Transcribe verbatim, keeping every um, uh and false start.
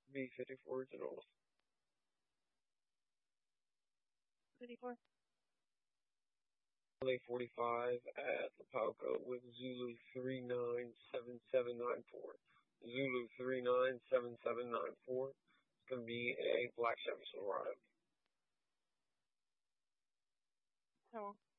B fifty-four originals. fifty-four. L A forty-five at Lapalco with Zulu three nine seven seven nine four. Zulu three nine seven seven nine four. It's going to be a black Chevy Silverado. Oh.